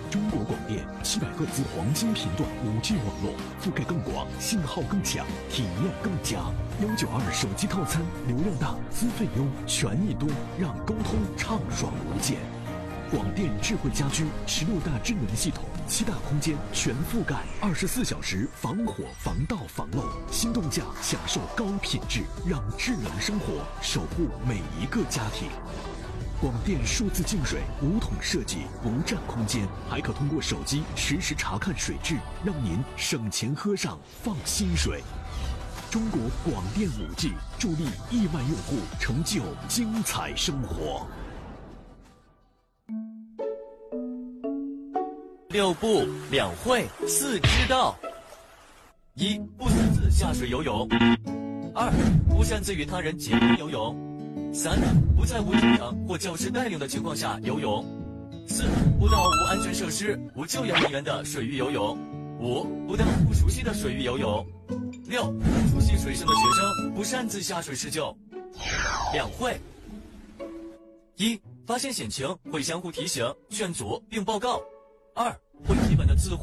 中国广电700赫兹黄金频段5G 网络，覆盖更广，信号更强，体验更佳。192手机套餐，流量大，资费优，权益多，让沟通畅爽无间。广电智慧家居16大智能系统，7大空间全覆盖，24小时防火、防盗、防漏。心动价享受高品质，让智能生活守护每一个家庭。广电数字净水无桶设计，不占空间，还可通过手机实时查看水质，让您省钱喝上放心水。中国广电5G助力亿万用户成就精彩生活。 6不2会4知道：1. 不私自下水游泳； 2. 不擅自与他人结伴游泳； 3. 不在无警长或教师带领的情况下游泳； 4. 不到无安全设施、无救援人员的水域游泳； 5. 不到不熟悉的水域游泳； 6. 不熟悉水深的学生不擅自下水施救。2会：1. 发现险情会相互提醒、劝阻并报告； 2. 会基本的自